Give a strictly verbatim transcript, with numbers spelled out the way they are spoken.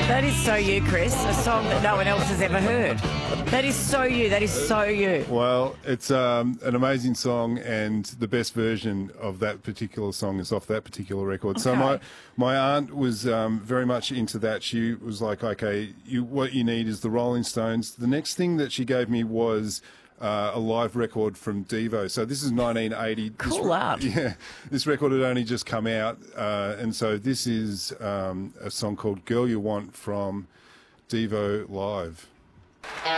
That is so you, Chris. A song that no one else has ever heard. That is so you. That is so you. Well, it's um, an amazing song, and the best version of that particular song is off that particular record. So Okay. my my aunt was um, very much into that. She was like, okay, you, what you need is the Rolling Stones. The next thing that she gave me was uh, a live record from Devo. So this is nineteen eighty. Cool this, art. Yeah, this record had only just come out, uh, and so this is um, a song called "Girl You Want" from Devo Live.